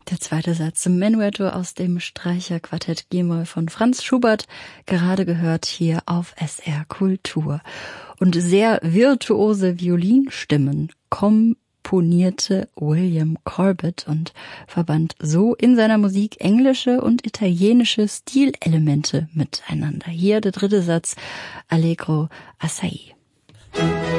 Der zweite Satz, Menuetto aus dem Streicherquartett G-Moll von Franz Schubert, gerade gehört hier auf SR Kultur. Und sehr virtuose Violinstimmen komponierte William Corbett und verband so in seiner Musik englische und italienische Stilelemente miteinander. Hier der dritte Satz, Allegro assai.